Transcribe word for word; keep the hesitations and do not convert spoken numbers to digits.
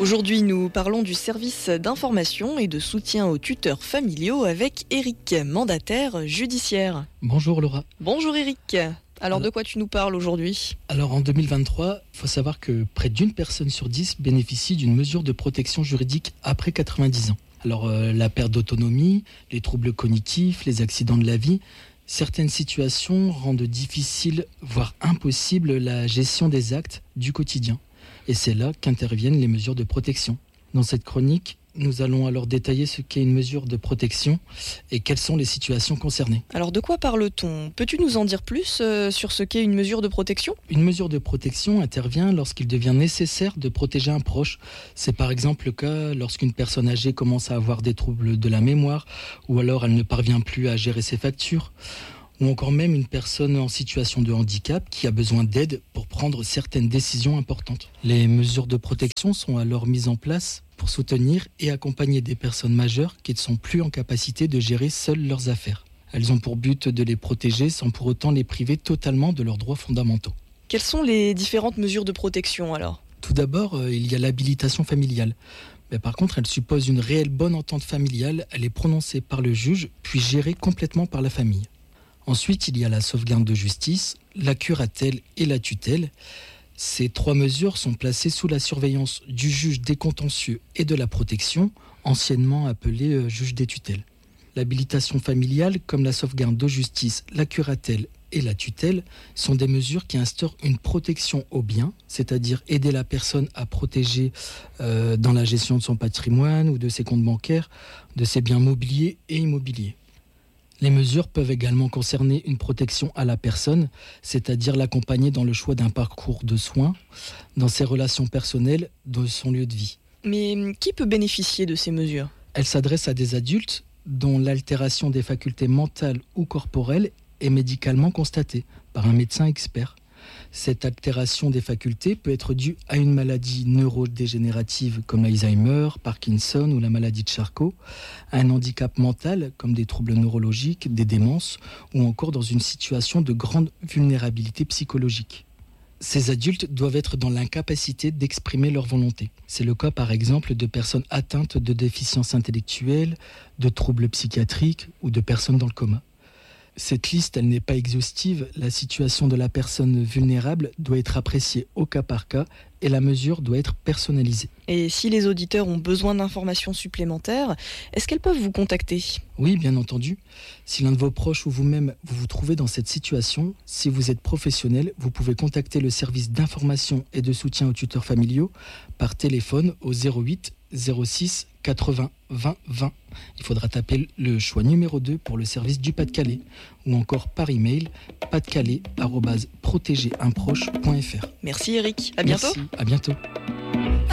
Aujourd'hui, nous parlons du service d'information et de soutien aux tuteurs familiaux avec Eric, mandataire judiciaire. Bonjour Laura. Bonjour Eric. Alors de quoi tu nous parles aujourd'hui ? Alors en deux mille vingt-trois, il faut savoir que près d'une personne sur dix bénéficie d'une mesure de protection juridique après quatre-vingt-dix ans. Alors euh, la perte d'autonomie, les troubles cognitifs, les accidents de la vie, certaines situations rendent difficile, voire impossible, la gestion des actes du quotidien. Et c'est là qu'interviennent les mesures de protection. Dans cette chronique, nous allons alors détailler ce qu'est une mesure de protection et quelles sont les situations concernées. Alors de quoi parle-t-on ? Peux-tu nous en dire plus euh, sur ce qu'est une mesure de protection ? Une mesure de protection intervient lorsqu'il devient nécessaire de protéger un proche. C'est par exemple le cas lorsqu'une personne âgée commence à avoir des troubles de la mémoire ou alors elle ne parvient plus à gérer ses factures. Ou encore même une personne en situation de handicap qui a besoin d'aide pour prendre certaines décisions importantes. Les mesures de protection sont alors mises en place pour soutenir et accompagner des personnes majeures qui ne sont plus en capacité de gérer seules leurs affaires. Elles ont pour but de les protéger sans pour autant les priver totalement de leurs droits fondamentaux. Quelles sont les différentes mesures de protection alors ? Tout d'abord, euh, il y a l'habilitation familiale. Mais par contre, elle suppose une réelle bonne entente familiale. Elle est prononcée par le juge, puis gérée complètement par la famille. Ensuite, il y a la sauvegarde de justice, la curatelle et la tutelle. Ces trois mesures sont placées sous la surveillance du juge des contentieux et de la protection, anciennement appelé euh, juge des tutelles. L'habilitation familiale, comme la sauvegarde de justice, la curatelle et la tutelle, sont des mesures qui instaurent une protection au bien, c'est-à-dire aider la personne à protéger euh, dans la gestion de son patrimoine ou de ses comptes bancaires, de ses biens mobiliers et immobiliers. Les mesures peuvent également concerner une protection à la personne, c'est-à-dire l'accompagner dans le choix d'un parcours de soins, dans ses relations personnelles, dans son lieu de vie. Mais qui peut bénéficier de ces mesures ? Elles s'adressent à des adultes dont l'altération des facultés mentales ou corporelles est médicalement constatée par un médecin expert. Cette altération des facultés peut être due à une maladie neurodégénérative comme l'Alzheimer, Parkinson ou la maladie de Charcot, à un handicap mental comme des troubles neurologiques, des démences ou encore dans une situation de grande vulnérabilité psychologique. Ces adultes doivent être dans l'incapacité d'exprimer leur volonté. C'est le cas par exemple de personnes atteintes de déficience intellectuelle, de troubles psychiatriques ou de personnes dans le coma. Cette liste, elle n'est pas exhaustive. La situation de la personne vulnérable doit être appréciée au cas par cas et la mesure doit être personnalisée. Et si les auditeurs ont besoin d'informations supplémentaires, est-ce qu'elles peuvent vous contacter ? Oui, bien entendu. Si l'un de vos proches ou vous-même vous vous trouvez dans cette situation, si vous êtes professionnel, vous pouvez contacter le service d'information et de soutien aux tuteurs familiaux par téléphone au zéro huit zéro six quatre-vingts vingt vingt. Il faudra taper le choix numéro deux pour le service du Pas-de-Calais ou encore par email pas de calais arobase protéger un proche point f r. Merci Eric, à bientôt. Merci, à bientôt.